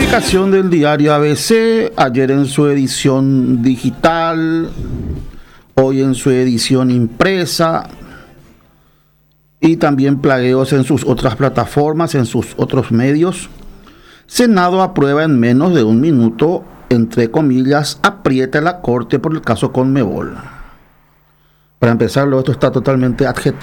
Publicación del diario ABC, ayer en su edición digital, hoy en su edición impresa y también plagueos en sus otras plataformas, en sus otros medios. Senado aprueba en menos de un minuto, entre comillas, aprieta la Corte por el caso Conmebol. Para empezarlo, esto está totalmente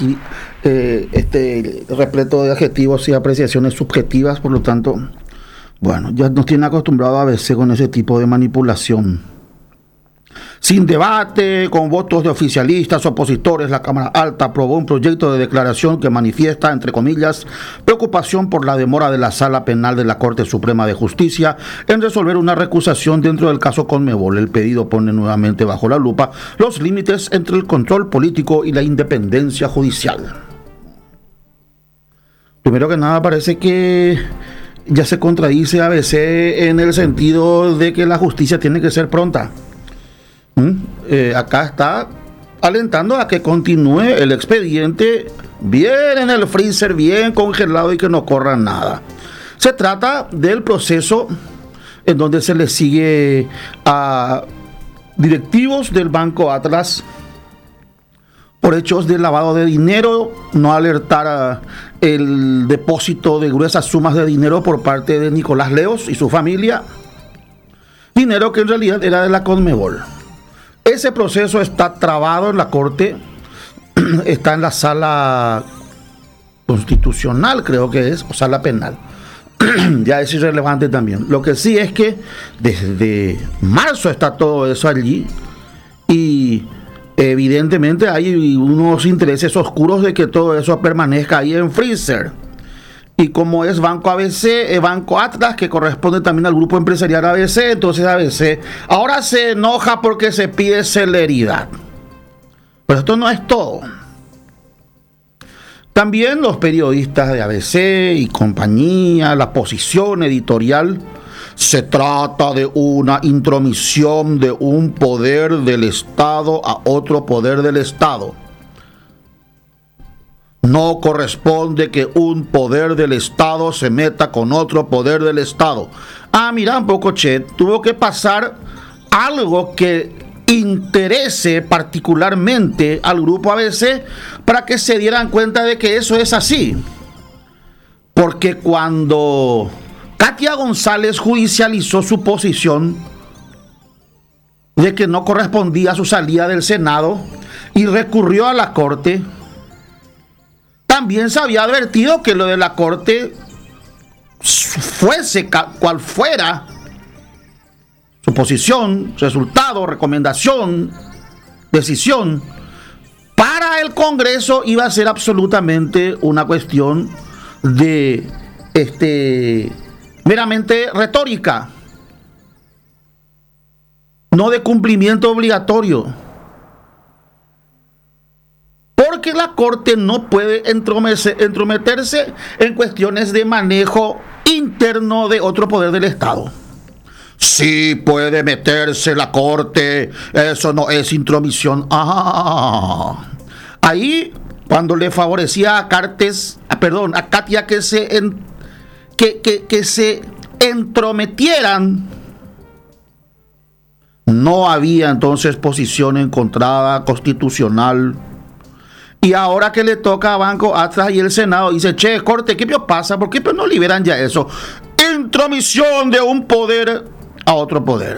repleto de adjetivos y apreciaciones subjetivas, por lo tanto, bueno, ya nos tiene acostumbrado a veces con ese tipo de manipulación. Sin debate, con votos de oficialistas, opositores, la Cámara Alta aprobó un proyecto de declaración que manifiesta, entre comillas, preocupación por la demora de la Sala Penal de la Corte Suprema de Justicia en resolver una recusación dentro del caso Conmebol. El pedido pone nuevamente bajo la lupa los límites entre el control político y la independencia judicial. Primero que nada, parece que ya se contradice ABC en el sentido de que la justicia tiene que ser pronta. Acá está alentando a que continúe el expediente bien en el freezer, bien congelado y que no corra nada. Se trata del proceso en donde se le sigue a directivos del Banco Atlas por hechos de lavado de dinero, no alertar a el depósito de gruesas sumas de dinero por parte de Nicolás Leos y su familia, dinero que en realidad era de la Conmebol. Ese proceso está trabado en la Corte, está en la Sala Constitucional, creo que es, o Sala Penal. Ya es irrelevante también. Lo que sí es que desde marzo está todo eso allí y evidentemente hay unos intereses oscuros de que todo eso permanezca ahí en freezer. Y como es Banco ABC, Banco Atlas, que corresponde también al grupo empresarial ABC, entonces ABC ahora se enoja porque se pide celeridad. Pero esto no es todo. También los periodistas de ABC y compañía, la posición editorial, se trata de una intromisión de un poder del Estado a otro poder del Estado. No corresponde que un poder del Estado se meta con otro poder del Estado. Mira un poco, tuvo que pasar algo que interese particularmente al grupo ABC para que se dieran cuenta de que eso es así. Porque cuando Katia González judicializó su posición de que no correspondía a su salida del Senado y recurrió a la Corte, también se había advertido que lo de la Corte, fuese cual fuera su posición, resultado, recomendación, decisión, para el Congreso iba a ser absolutamente una cuestión de meramente retórica, no de cumplimiento obligatorio. Porque la Corte no puede entrometerse en cuestiones de manejo interno de otro poder del Estado. Sí puede meterse la Corte, eso no es intromisión. Ahí, cuando le favorecía a Katia que se entrometieran, no había entonces posición encontrada constitucional. Y ahora que le toca a Banco Atlas y el Senado, dice, Corte, ¿qué pasa? ¿Por qué no liberan ya eso? Intromisión de un poder a otro poder.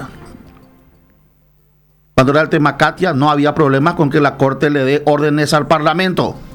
Cuando era el tema Katia, no había problemas con que la Corte le dé órdenes al Parlamento.